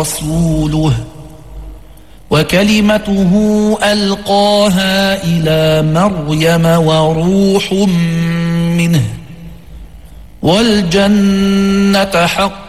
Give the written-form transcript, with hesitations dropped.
رسوله وكلمته ألقاها إلى مريم وروح منه والجنة حق